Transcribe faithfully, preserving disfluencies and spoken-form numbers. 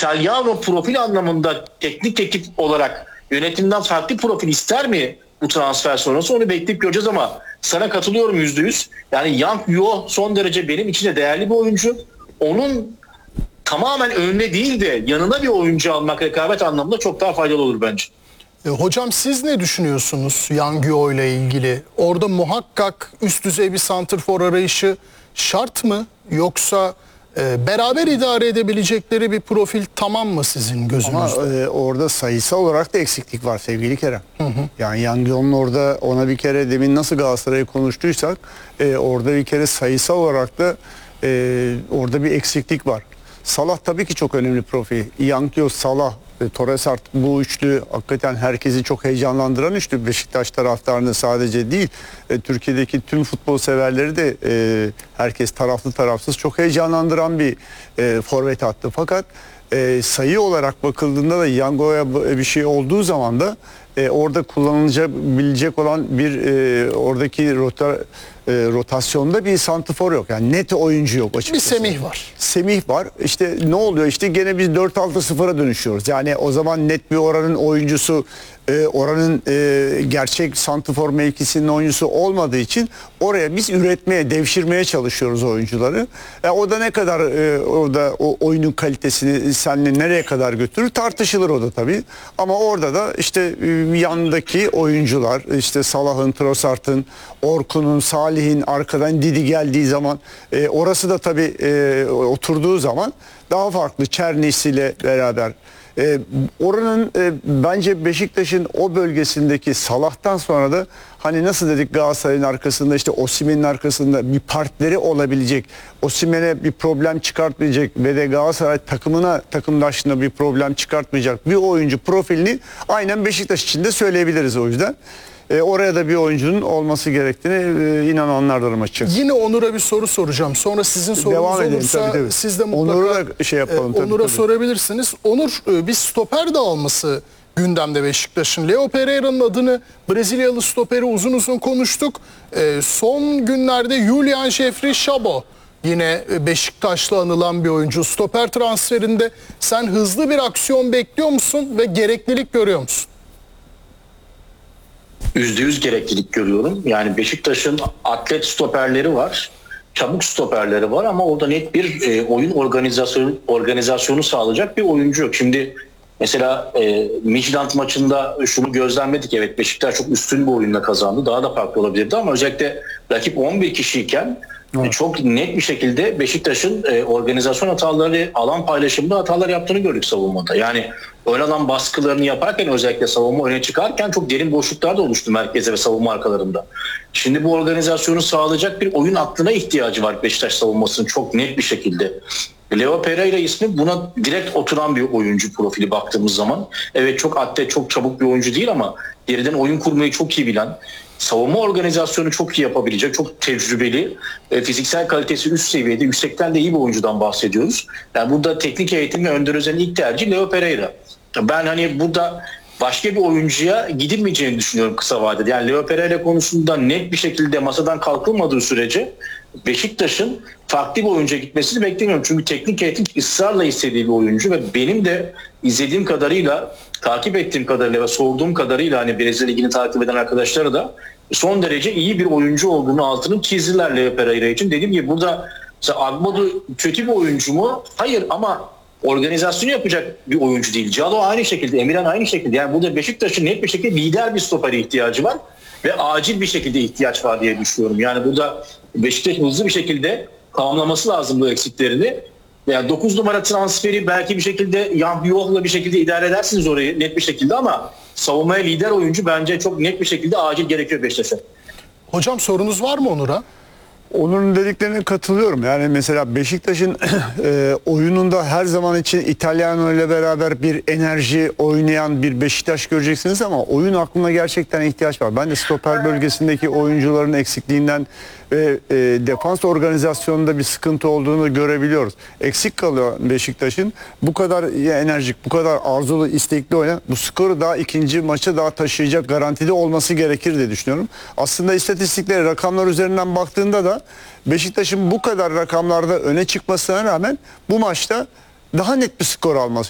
İtalyano profil anlamında teknik ekip olarak yönetimden farklı profil ister mi bu transfer sonrası, onu bekleyip göreceğiz ama sana katılıyorum yüzde yüz. Yani Yang Yo son derece benim için de değerli bir oyuncu. Onun tamamen önüne değil de yanına bir oyuncu almak rekabet anlamında çok daha faydalı olur bence. E, hocam siz ne düşünüyorsunuz Yang Yo ile ilgili? Orada muhakkak üst düzey bir santrfor arayışı şart mı? Yoksa e, beraber idare edebilecekleri bir profil tamam mı sizin gözünüzde? Ama e, orada sayısal olarak da eksiklik var sevgili Kerem. Hı hı. Yani Yang Yo'nun orada, ona bir kere demin nasıl Galatasaray'ı konuştuysak e, orada bir kere sayısal olarak da e, orada bir eksiklik var. Salah tabii ki çok önemli profil. Yang Yo, Salah, e, Torres, artık bu üçlü hakikaten herkesi çok heyecanlandıran üçlü. Beşiktaş taraftarını sadece değil, e, Türkiye'deki tüm futbol severleri de e, herkes taraflı tarafsız çok heyecanlandıran bir e, forvet hattı. Fakat e, sayı olarak bakıldığında da Yang Yo'ya bir şey olduğu zaman da e, orada kullanılabilecek olan bir e, oradaki rota, e, rotasyonda bir santrfor yok. Yani net oyuncu yok açıkçası. Bir Semih var. Semih var. İşte ne oluyor? İşte gene biz dört altı sıfıra dönüşüyoruz. Yani o zaman net bir oranın oyuncusu, e, oranın e, gerçek santrfor mevkisinin oyuncusu olmadığı için oraya biz üretmeye, devşirmeye çalışıyoruz oyuncuları. E, o da ne kadar e, orada o oyunun kalitesini seninle nereye kadar götürür tartışılır o da tabii. Ama orada da işte e, yanındaki oyuncular, işte Salah'ın, Trossard'ın, Orkun'un, Salih'in, arkadan Didi geldiği zaman e, orası da tabii e, oturduğu zaman daha farklı. Çernis ile beraber. E, oranın e, bence Beşiktaş'ın o bölgesindeki Salah'tan sonra da hani nasıl dedik Galatasaray'ın arkasında, işte Osimhen'in arkasında bir partneri olabilecek, Osimhen'e bir problem çıkartmayacak ve de Galatasaray takımına, takımdaşlığına bir problem çıkartmayacak bir oyuncu profilini aynen Beşiktaş için de söyleyebiliriz o yüzden. E, oraya da bir oyuncunun olması gerektiğini e, inananlardanım açıkçası. Yine Onur'a bir soru soracağım. Sonra sizin sorunuz Devam edelim, olursa tabii, tabii. siz de mutlaka Onur'a da şey yapalım, e, tabii, Onur'a tabii. sorabilirsiniz. Onur, e, bir stoper de alması gündemde Beşiktaş'ın. Leo Pereira'nın adını, Brezilyalı stoperi uzun uzun konuştuk. E, son günlerde Julian Jeffrey Şabo yine Beşiktaş'la anılan bir oyuncu. Stoper transferinde sen hızlı bir aksiyon bekliyor musun ve gereklilik görüyor musun? Yüzde yüz gereklilik görüyorum. Yani Beşiktaş'ın atlet stoperleri var. Çabuk stoperleri var ama orada net bir e, oyun organizasyonu organizasyonu sağlayacak bir oyuncu yok. Şimdi mesela e, Midtjylland maçında şunu gözlemledik. Evet, Beşiktaş çok üstün bir oyunla kazandı. Daha da farklı olabilirdi ama özellikle rakip on bir kişiyken evet, çok net bir şekilde Beşiktaş'ın e, organizasyon hataları, alan paylaşımında hatalar yaptığını gördük savunmada. Yani ön alan baskılarını yaparken, özellikle savunma öne çıkarken çok derin boşluklar da oluştu merkeze ve savunma arkalarında. Şimdi bu organizasyonu sağlayacak bir oyun aklına ihtiyacı var Beşiktaş savunmasının çok net bir şekilde. Leo Pereira ismi buna direkt oturan bir oyuncu profili baktığımız zaman. Evet, çok atlet, çok çabuk bir oyuncu değil ama geriden oyun kurmayı çok iyi bilen, savunma organizasyonu çok iyi yapabilecek, çok tecrübeli, e, fiziksel kalitesi üst seviyede, yüksekten de iyi bir oyuncudan bahsediyoruz. Yani burada teknik eğitim ve Önder Özen'in ilk tercihi Leo Pereira. Ben hani burada başka bir oyuncuya gidilmeyeceğini düşünüyorum kısa vadede. Yani Leo Pereira konusunda net bir şekilde masadan kalkılmadığı sürece Beşiktaş'ın farklı bir oyuncuya gitmesini beklemiyorum. Çünkü teknik eğitim ısrarla istediği bir oyuncu ve benim de izlediğim kadarıyla, takip ettiğim kadarıyla ve sorduğum kadarıyla hani Brezilya Ligi'ni takip eden arkadaşları da son derece iyi bir oyuncu olduğunu altını çizdiler Leo Pereira için. Dediğim gibi burada Agbodu kötü bir oyuncu mu? Hayır, ama organizasyonu yapacak bir oyuncu değil. Calo aynı şekilde, Emirhan aynı şekilde. Yani burada Beşiktaş'ın net bir şekilde lider bir stopere ihtiyacı var ve acil bir şekilde ihtiyaç var diye düşünüyorum. Yani burada Beşiktaş hızlı bir şekilde tamamlaması lazım bu eksiklerini. Yani dokuz numara transferi belki bir şekilde Yang Yo'la bir şekilde idare edersiniz orayı net bir şekilde ama savunmaya lider oyuncu bence çok net bir şekilde acil gerekiyor Beşiktaş'a. Hocam sorunuz var mı Onur'a? Onur'un dediklerine katılıyorum. Yani mesela Beşiktaş'ın e, oyununda her zaman için İtalyano ile beraber bir enerji oynayan bir Beşiktaş göreceksiniz ama oyun aklına gerçekten ihtiyaç var. Ben de stoper bölgesindeki oyuncuların eksikliğinden ve e, defans organizasyonunda bir sıkıntı olduğunu görebiliyoruz. Eksik kalıyor Beşiktaş'ın. Bu kadar enerjik, bu kadar arzulu, istekli oynayan, bu skoru daha ikinci maça daha taşıyacak garantili olması gerekir diye düşünüyorum. Aslında istatistikleri, rakamlar üzerinden baktığında da Beşiktaş'ın bu kadar rakamlarda öne çıkmasına rağmen bu maçta daha net bir skor alması